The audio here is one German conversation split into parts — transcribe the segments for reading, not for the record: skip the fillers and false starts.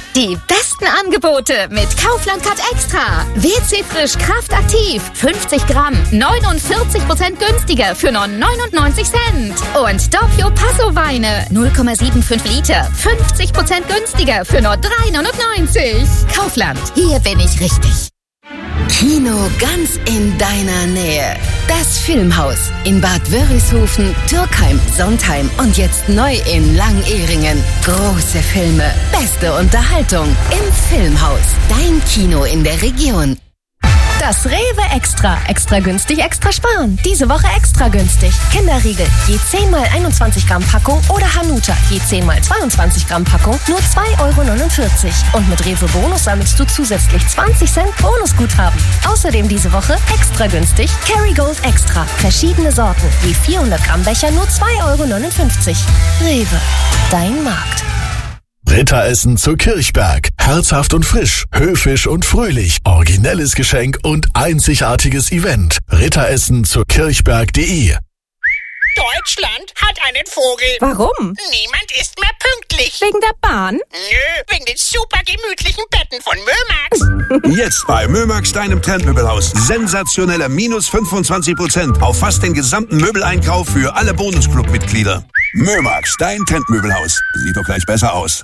Die besten Angebote mit Kaufland Cut Extra. WC Frisch Kraft Aktiv. 50 Gramm. 49% günstiger für nur 99 Cent. Und Doppio Passo Weine. 0,75 Liter. 50% günstiger für nur 3,99. Kaufland. Hier bin ich richtig. Kino ganz in deiner Nähe. Das Filmhaus in Bad Wörishofen, Türkheim, Sontheim und jetzt neu in Langehringen. Große Filme, beste Unterhaltung im Filmhaus. Dein Kino in der Region. Das Rewe Extra. Extra günstig, extra sparen. Diese Woche extra günstig. Kinderriegel, je 10 mal 21 Gramm Packung oder Hanuta, je 10 mal 22 Gramm Packung, nur 2,49 €. Und mit Rewe Bonus sammelst du zusätzlich 20 Cent Bonusguthaben. Außerdem diese Woche extra günstig Kerrygold Extra. Verschiedene Sorten, je 400 Gramm Becher, nur 2,59 €. Rewe, dein Markt. Ritteressen zu Kirchberg. Herzhaft und frisch, höfisch und fröhlich. Originelles Geschenk und einzigartiges Event. Ritteressen zu kirchberg.de. Deutschland hat einen Vogel. Warum? Niemand ist mehr pünktlich. Wegen der Bahn? Nö, wegen den super gemütlichen Betten von Mömax. Jetzt bei Mömax, deinem Trendmöbelhaus. Sensationelle minus 25% auf fast den gesamten Möbeleinkauf für alle Bonusclub-Mitglieder. Mömax, dein Trendmöbelhaus. Sieht doch gleich besser aus.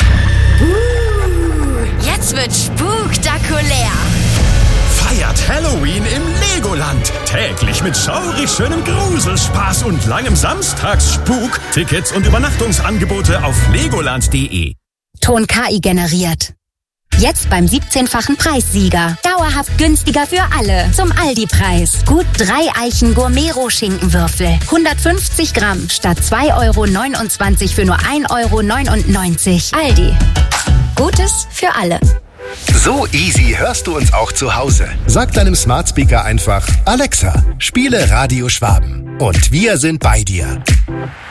Jetzt wird spektakulär. Feiert Halloween im Legoland. Täglich mit schaurig schönem Gruselspaß und langem Samstagsspuk. Tickets und Übernachtungsangebote auf legoland.de. Ton KI generiert. Jetzt beim 17-fachen Preissieger. Dauerhaft günstiger für alle. Zum Aldi-Preis. Gut 3 Eichen Gourmet-Roh-Schinkenwürfel. 150 Gramm statt 2,29 € für nur 1,99 €. Aldi. Gutes für alle. So easy hörst du uns auch zu Hause. Sag deinem Smart Speaker einfach: Alexa, spiele Radio Schwaben. Und wir sind bei dir.